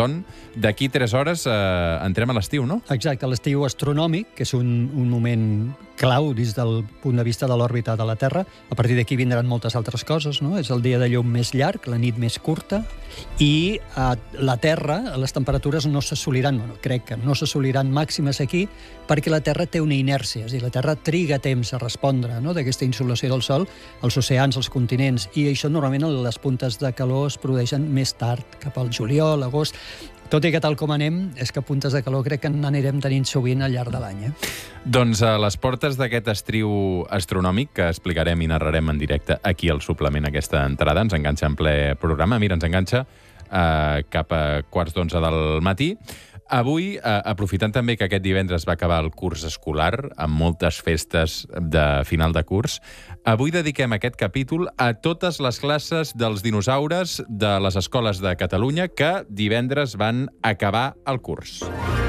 Anton. D'aquí 3 hores entrem a l'estiu, no? Exacte, l'estiu astronòmic, que és un moment clau des del punt de vista de l'òrbita de la Terra. A partir d'aquí vindran moltes altres coses, no? És el dia de llum més llarg, la nit més curta, i a la Terra les temperatures no s'assoliran, crec que no s'assoliran màximes aquí, perquè la Terra té una inèrcia, és a dir, la Terra triga temps a respondre, no?, d'aquesta insolació del Sol, els oceans, els continents, i això normalment les puntes de calor es produeixen més tard, cap al juliol, agost. Tot i que tal com anem, és que puntes de calor crec que n'anirem tenint sovint al llarg de l'any. Doncs a les portes d'aquest estiu astronòmic, que explicarem i narrarem en directe aquí al suplement aquesta entrada, ens enganxa en ple programa. Mira, ens enganxa cap a 11:15 del matí. Avui, aprofitant també que aquest divendres va acabar el curs escolar, amb moltes festes de final de curs, avui dediquem aquest capítol a totes les classes dels dinosaures de les escoles de Catalunya que divendres van acabar el curs.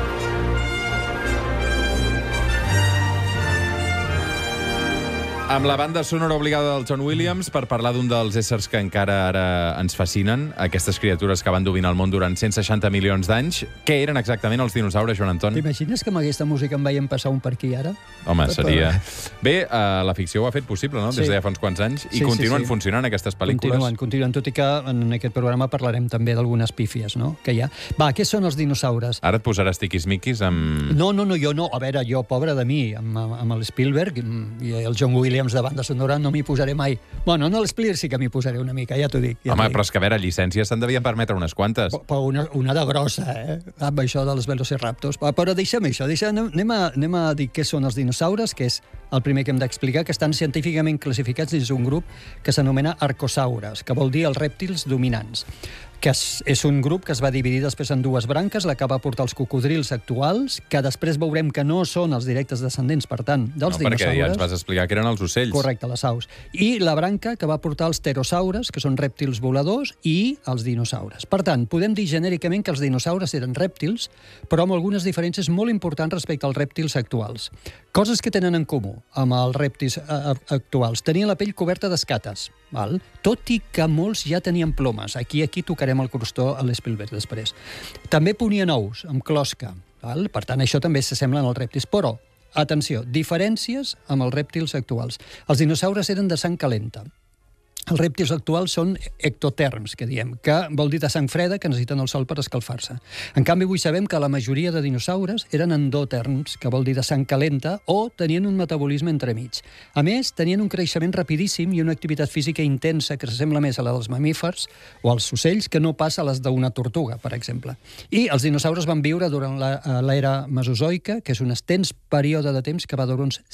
Amb la banda sonora obligada del John Williams per parlar d'un dels éssers que encara ara ens fascinen, aquestes criatures que van dominar el món durant 160 milions d'anys. Què eren exactament els dinosaures, Joan Anton? T'imagines que amb aquesta música em veiem passar un per aquí ara? Home, seria... Bé, la ficció ho ha fet possible, no?, des de ja fa uns quants anys, i continuen funcionant aquestes pel·lícules. Continuen, tot i que en aquest programa parlarem també d'algunes pífies, no?, que hi ha. Va, què són els dinosaures? Ara et posaràs tiquismiquis amb... No, jo no. A veure, jo, pobre de mi, amb el Spielberg i el John Williams de banda sonora no m'hi posaré mai. Bueno, no l'Spielberg sí que m'hi posaré una mica, ja t'ho dic. Home, però és que a veure, llicències se'n devien permetre unes quantes. Però una de grossa, amb això dels velociraptors. Però deixem això, anem a dir què són els dinosaures, que és el primer que hem d'explicar, que estan científicament classificats dins un grup que s'anomena Arcosaures, que vol dir els rèptils dominants, que és un grup que es va dividir després en dues branques, la que va portar els cocodrils actuals, que després veurem que no són els directes descendents, per tant, dels dinosaures. Perquè ja ens vas explicar que eren els ocells. Correcte, les aus. I la branca que va portar els pterosaures, que són rèptils voladors, i els dinosaures. Per tant, podem dir genèricament que els dinosaures eren rèptils, però amb algunes diferències molt importants respecte als rèptils actuals. Coses que tenen en comú amb els rèptils actuals. Tenien la pell coberta d'escates, tot i que molts ja tenien plomes. Aquí tocarem el crostó a l'Spielberg després. També ponien ous, amb closca. Per tant, això també s'assemblen als rèptils. Però, atenció, diferències amb els rèptils actuals. Els dinosaures eren de sang calenta. Els rèptils actuals són ectoterms, que diem, que vol dir de sang freda, que necessiten el sol per escalfar-se. En canvi, avui sabem que la majoria de dinosaures eren endoterms, que vol dir de sang calenta, o tenien un metabolisme entremig. A més, tenien un creixement rapidíssim i una activitat física intensa que s'assembla més a la dels mamífers o als ocells que no pas a les d'una tortuga, per exemple. I els dinosaures van viure durant l'era mesozoica, que és un extens període de temps que va durar uns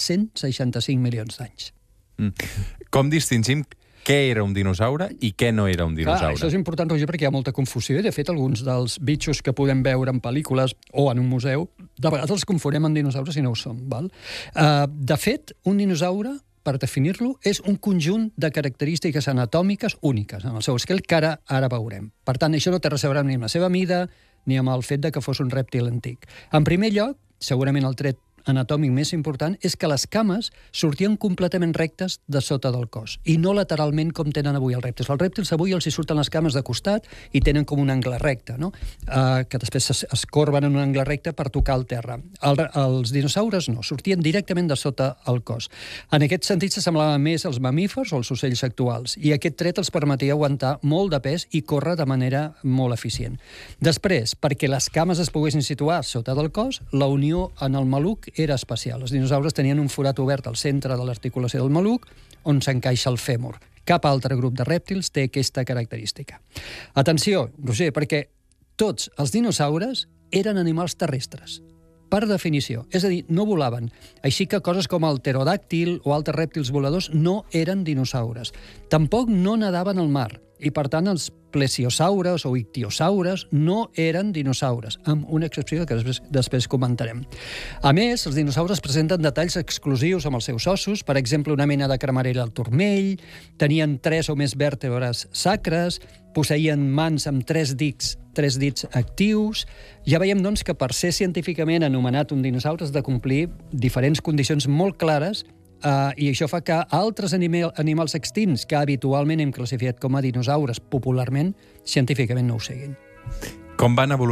165 milions d'anys. Com distingim què era un dinosaure i què no era un dinosaure? Això és important, Roger, perquè hi ha molta confusió i, de fet, alguns dels bitxos que podem veure en pel·lícules o en un museu, de vegades els confonem amb dinosaures i no ho són. De fet, un dinosaure, per definir-lo, és un conjunt de característiques anatòmiques úniques en el seu esquelet que ara veurem. Per tant, això no té res a veure ni amb la seva mida ni amb el fet de que fos un rèptil antic. En primer lloc, segurament el tret anatòmic més important és que les cames sortien completament rectes de sota del cos i no lateralment com tenen avui els rèptils. Els rèptils avui els hi surten les cames de costat i tenen com un angle recte, no? Que després es corben en un angle recte per tocar el terra. Els dinosaures no, sortien directament de sota el cos. En aquest sentit s'assemblaven més als mamífers o als ocells actuals i aquest tret els permetia aguantar molt de pes i córrer de manera molt eficient. Després, perquè les cames es poguessin situar sota del cos, la unió en el maluc era especial. Els dinosaures tenien un forat obert al centre de l'articulació del maluc on s'encaixa el fèmur. Cap altre grup de rèptils té aquesta característica. Atenció, Roger, perquè tots els dinosaures eren animals terrestres, per definició. És a dir, no volaven. Així que coses com el pterodàctil o altres rèptils voladors no eren dinosaures. Tampoc no nadaven al mar i, per tant, els plesiosaures o ictiosaures no eren dinosaures, amb una excepció que després comentarem. A més, els dinosaures presenten detalls exclusius amb els seus ossos, per exemple, una mena de cremarella al turmell, tenien 3 o més vèrtebres sacres, posseïen mans amb 3 dits actius. Ja veiem, doncs, que per ser científicament anomenat un dinosaure has de complir diferents condicions molt clares i això fa que altres animals extints que habitualment hem classificat com a dinosaures popularment, científicament no ho siguin. Com van evolucionar